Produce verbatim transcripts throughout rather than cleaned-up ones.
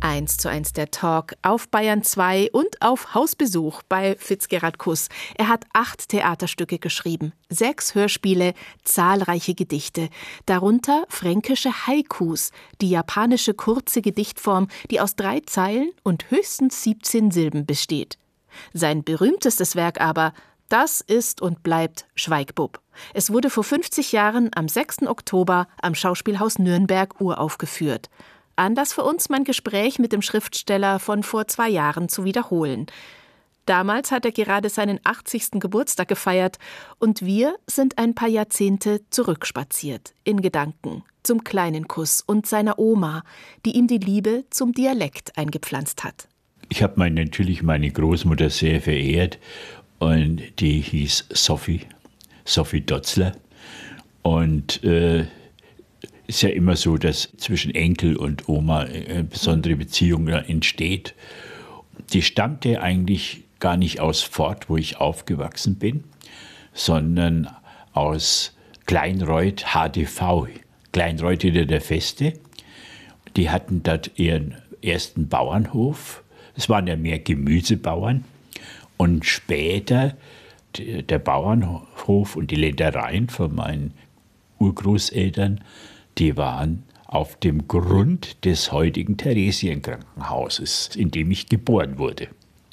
eins zu eins der Talk auf Bayern zwei und auf Hausbesuch bei Fitzgerald Kuss. Er hat acht Theaterstücke geschrieben, sechs Hörspiele, zahlreiche Gedichte, darunter fränkische Haikus, die japanische kurze Gedichtform, die aus drei Zeilen und höchstens siebzehn Silben besteht. Sein berühmtestes Werk aber, das ist und bleibt Schweigbub. Es wurde vor fünfzig Jahren am sechsten Oktober am Schauspielhaus Nürnberg uraufgeführt. Anlass für uns, mein Gespräch mit dem Schriftsteller von vor zwei Jahren zu wiederholen. Damals hat er gerade seinen achtzigsten Geburtstag gefeiert und wir sind ein paar Jahrzehnte zurückspaziert, in Gedanken, zum kleinen Kuss und seiner Oma, die ihm die Liebe zum Dialekt eingepflanzt hat. Ich habe mein, natürlich meine Großmutter sehr verehrt und die hieß Sophie, Sophie Dotzler. Und äh, ist ja immer so, dass zwischen Enkel und Oma eine besondere Beziehung entsteht. Die stammte eigentlich gar nicht aus Fort, wo ich aufgewachsen bin, sondern aus Kleinreuth H D V, Kleinreuth hinter der Feste. Die hatten dort ihren ersten Bauernhof. Es waren ja mehr Gemüsebauern. Und später der Bauernhof und die Ländereien von meinen Urgroßeltern, die waren auf dem Grund des heutigen Theresienkrankenhauses, in dem ich geboren wurde.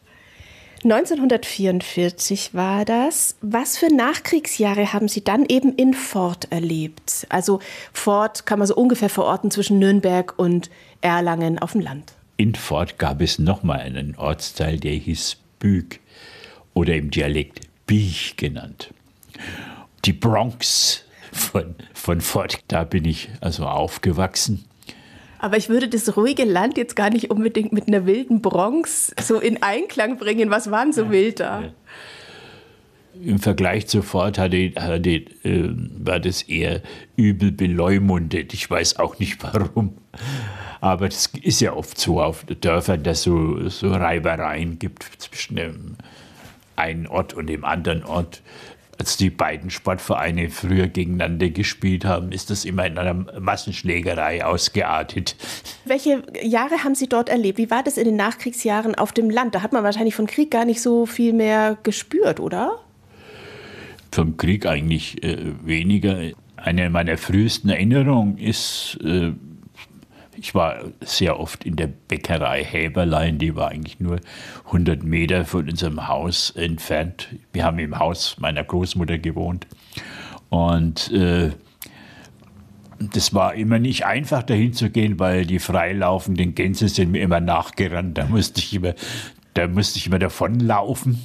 neunzehnhundertvierundvierzig war das. Was für Nachkriegsjahre haben Sie dann eben in Fort erlebt? Also Fort kann man so ungefähr verorten zwischen Nürnberg und Erlangen auf dem Land. In Fort gab es nochmal einen Ortsteil, der hieß Büg oder im Dialekt Biech genannt. Die Bronx von, von Fort, da bin ich also aufgewachsen. Aber ich würde das ruhige Land jetzt gar nicht unbedingt mit einer wilden Bronx so in Einklang bringen. Was waren so wild da? Ja. Im Vergleich zu Fort hatte, hatte, äh, war das eher übel beleumundet. Ich weiß auch nicht warum. Aber das ist ja oft so auf Dörfern, dass es so, so Reibereien gibt zwischen dem einen Ort und dem anderen Ort. Als die beiden Sportvereine früher gegeneinander gespielt haben, ist das immer in einer Massenschlägerei ausgeartet. Welche Jahre haben Sie dort erlebt? Wie war das in den Nachkriegsjahren auf dem Land? Da hat man wahrscheinlich von Krieg gar nicht so viel mehr gespürt, oder? Vom Krieg eigentlich äh, weniger. Eine meiner frühesten Erinnerungen ist, äh, ich war sehr oft in der Bäckerei Häberlein, die war eigentlich nur hundert Meter von unserem Haus entfernt. Wir haben im Haus meiner Großmutter gewohnt. Und äh, das war immer nicht einfach, dahin zu gehen, weil die freilaufenden Gänse sind mir immer nachgerannt. Da musste ich immer, da musste ich immer davonlaufen.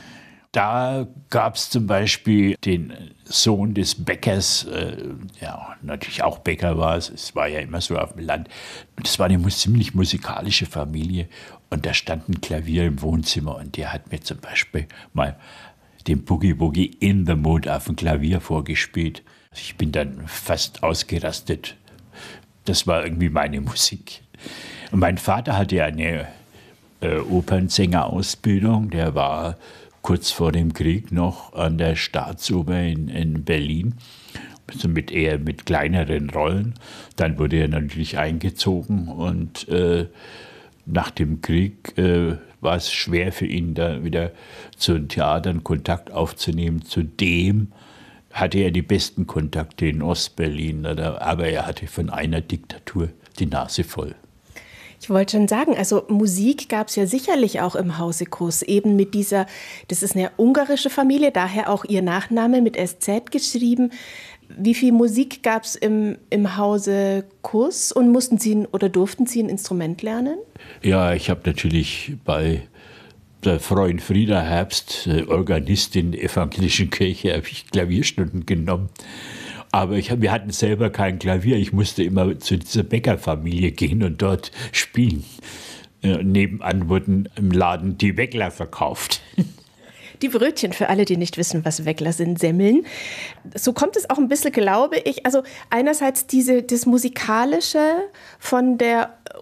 Da gab es zum Beispiel den Sohn des Bäckers, äh, ja, natürlich auch Bäcker war es, es war ja immer so auf dem Land. Und das war eine ziemlich musikalische Familie und da stand ein Klavier im Wohnzimmer und der hat mir zum Beispiel mal den Boogie Boogie in the Mood auf dem Klavier vorgespielt. Ich bin dann fast ausgerastet. Das war irgendwie meine Musik. Und mein Vater hatte eine äh, Opernsängerausbildung, der war kurz vor dem Krieg noch an der Staatsoper in, in Berlin, also mit eher mit kleineren Rollen. Dann wurde er natürlich eingezogen und äh, nach dem Krieg äh, war es schwer für ihn, da wieder zu den Theatern Kontakt aufzunehmen. Zudem hatte er die besten Kontakte in Ostberlin, aber er hatte von einer Diktatur die Nase voll. Ich wollte schon sagen, also Musik gab es ja sicherlich auch im Hause Kuss, eben mit dieser, das ist eine ungarische Familie, daher auch ihr Nachname mit S Z geschrieben. Wie viel Musik gab es im, im Hause Kuss und mussten Sie oder durften Sie ein Instrument lernen? Ja, ich habe natürlich bei der Freund Frieda Herbst, Organistin der evangelischen Kirche, habe ich Klavierstunden genommen. Aber ich, wir hatten selber kein Klavier. Ich musste immer zu dieser Bäckerfamilie gehen und dort spielen. Äh, nebenan wurden im Laden die Weckler verkauft. Die Brötchen, für alle, die nicht wissen, was Weckler sind, Semmeln. So kommt es auch ein bisschen, glaube ich. Also einerseits diese, das Musikalische von der